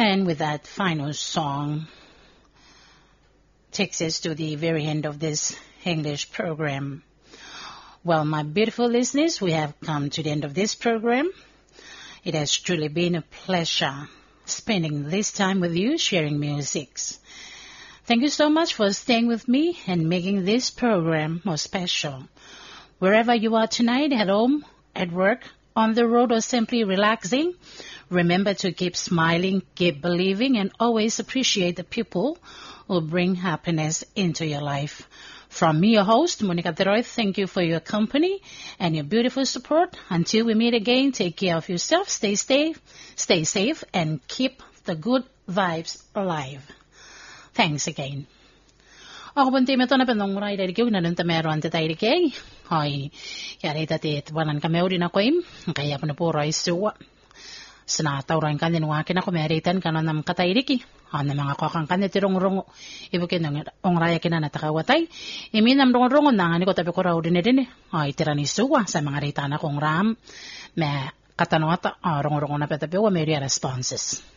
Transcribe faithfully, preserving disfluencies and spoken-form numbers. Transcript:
And with that final song, takes us to the very end of this English program. Well, my beautiful listeners, we have come to the end of this program. It has truly been a pleasure spending this time with you, sharing music. Thank you so much for staying with me and making this program more special. Wherever you are tonight, at home, at work, on the road, or simply relaxing, remember to keep smiling, keep believing, and always appreciate the people who bring happiness into your life. From me, your host, Monica Deroy, thank you for your company and your beautiful support. Until we meet again, take care of yourself, stay safe, stay safe, and keep the good vibes alive. Thanks again. Ako pun timi to na penong rai dari kiu nanun tameron te tai dikei. Hoi, yari tatit wanan kameu din ako im, kaya pun po rai suwa. Senata orang kan din wakin ako meritan kana nam katay diki. Ano mga kakang kan iti rong-rongo. Ibu kinang ong raya kinanatakawatay. Iminam rong-rongo na nga ni ko tabi ko raw din din eh. Ay tirani suwa sa mga ritana kong ram. Me katanong at uh, rong-rongo na petabi wa may responses.